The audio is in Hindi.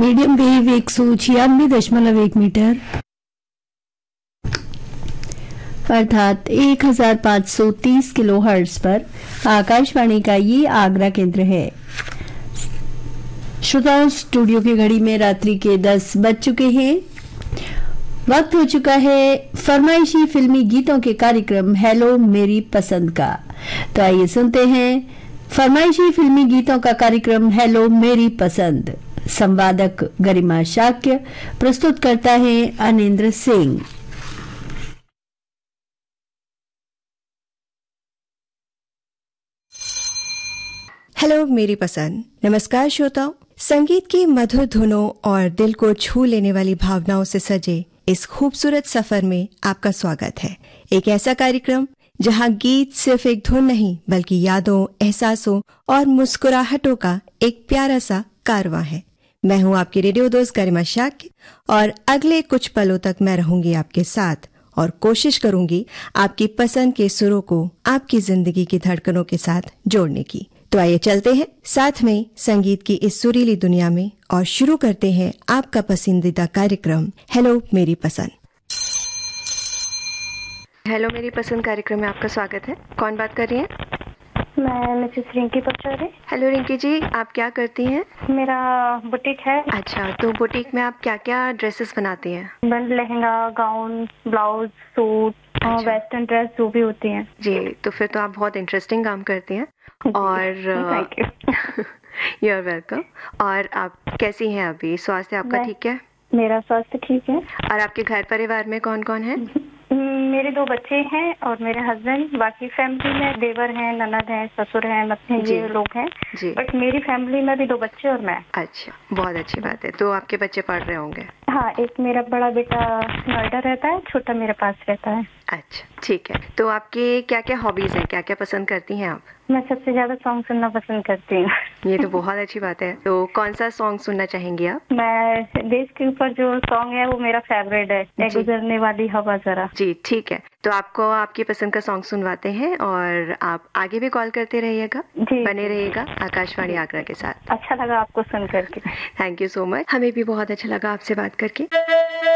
मीडियम वेव 196.1 मीटर अर्थात 1530 किलो हर्ट्ज पर आकाशवाणी का ये आगरा केंद्र है। श्रोताओं, स्टूडियो की घड़ी में रात्रि के 10 बज चुके हैं। वक्त हो चुका है फरमाइशी फिल्मी गीतों के कार्यक्रम हेलो मेरी पसंद का। तो आइए सुनते हैं फरमाइशी फिल्मी गीतों का कार्यक्रम हेलो मेरी पसंद। संवादक गरिमा शाक्य, प्रस्तुत करता है अनिंद्र सिंह। हेलो मेरी पसंद। नमस्कार श्रोताओं, संगीत की मधुर धुनों और दिल को छू लेने वाली भावनाओं से सजे इस खूबसूरत सफर में आपका स्वागत है। एक ऐसा कार्यक्रम जहां गीत सिर्फ एक धुन नहीं बल्कि यादों, एहसासों और मुस्कुराहटों का एक प्यारा सा कारवां है। मैं हूं आपकी रेडियो दोस्त गरिमा शाक्य और अगले कुछ पलों तक मैं रहूंगी आपके साथ और कोशिश करूंगी आपकी पसंद के सुरों को आपकी जिंदगी की धड़कनों के साथ जोड़ने की। तो आइए चलते हैं साथ में संगीत की इस सुरीली दुनिया में और शुरू करते हैं आपका पसंदीदा कार्यक्रम हेलो मेरी पसंद। हेलो मेरी पसंद कार्यक्रम में आपका स्वागत है। कौन बात कर रही हैं? मैं मिसेस रिंकी पचौरी। हेलो रिंकी जी, आप क्या करती हैं? मेरा बुटीक है। अच्छा, तो बुटीक में आप क्या क्या ड्रेसेस बनाती हैं? लहंगा, गाउन, ब्लाउज, सूट और वेस्टर्न ड्रेस जो भी होती हैं। जी, तो फिर तो आप बहुत इंटरेस्टिंग काम करती हैं। और thank you. You are welcome. और आप कैसी हैं अभी? स्वास्थ्य आपका ठीक है? मेरा स्वास्थ्य ठीक है। और आपके घर परिवार में कौन कौन है? मेरे 2 बच्चे हैं और मेरे हस्बैंड। बाकी फैमिली में देवर हैं, ननद हैं, ससुर हैं, मतलब ये लोग हैं। बट मेरी फैमिली में भी 2 बच्चे और मैं। अच्छा, बहुत अच्छी बात है। तो आपके बच्चे पढ़ रहे होंगे? हाँ, एक मेरा बड़ा बेटा नोएडा रहता है, छोटा मेरे पास रहता है। अच्छा, ठीक है। तो आपके क्या क्या हॉबीज हैं, क्या क्या पसंद करती हैं आप? मैं सबसे ज्यादा सॉन्ग सुनना पसंद करती हूँ। ये तो बहुत अच्छी बात है। तो कौन सा सॉन्ग सुनना चाहेंगी आप? मैं देश के ऊपर जो सॉन्ग है वो मेरा फेवरेट है, गुजरने वाली हवा जरा। जी, ठीक है। तो आपको आपकी पसंद का सॉन्ग सुनवाते हैं और आप आगे भी कॉल करते रहिएगा, बने रहिएगा आकाशवाणी आगरा के साथ। अच्छा लगा आपको सुन करके। Thank you so much. हमें भी बहुत अच्छा लगा आपसे बात करके।